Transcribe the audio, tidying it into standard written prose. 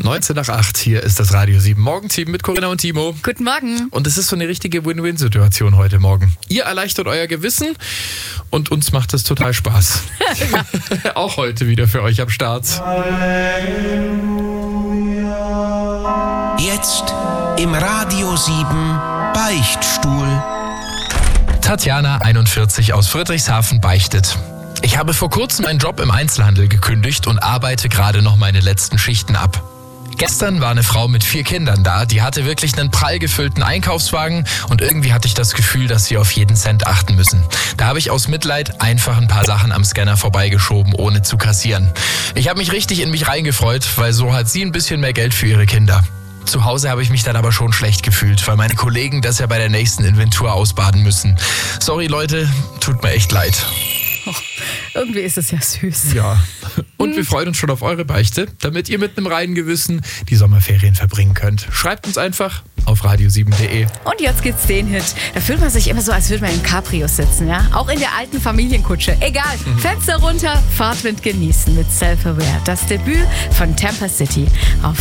19 nach 8, hier ist das Radio 7 Morgenteam mit Corinna und Timo. Guten Morgen. Und es ist so eine richtige Win-Win-Situation heute Morgen. Ihr erleichtert euer Gewissen und uns macht es total Spaß. Auch heute wieder für euch am Start. Jetzt im Radio 7 Beichtstuhl. Tatjana, 41, aus Friedrichshafen, beichtet: Ich habe vor kurzem meinen Job im Einzelhandel gekündigt und arbeite gerade noch meine letzten Schichten ab. Gestern war eine Frau mit 4 Kindern da, die hatte wirklich einen prall gefüllten Einkaufswagen und irgendwie hatte ich das Gefühl, dass sie auf jeden Cent achten müssen. Da habe ich aus Mitleid einfach ein paar Sachen am Scanner vorbeigeschoben, ohne zu kassieren. Ich habe mich richtig in mich reingefreut, weil so hat sie ein bisschen mehr Geld für ihre Kinder. Zu Hause habe ich mich dann aber schon schlecht gefühlt, weil meine Kollegen das ja bei der nächsten Inventur ausbaden müssen. Sorry Leute, tut mir echt leid. Irgendwie ist es ja süß. Ja, und wir freuen uns schon auf eure Beichte, damit ihr mit einem reinen Gewissen die Sommerferien verbringen könnt. Schreibt uns einfach auf radio7.de. Und jetzt gibt's den Hit. Da fühlt man sich immer so, als würde man im Cabrio sitzen, ja? Auch in der alten Familienkutsche. Egal, Fenster runter, Fahrtwind genießen mit Self-Aware. Das Debüt von Tampa City auf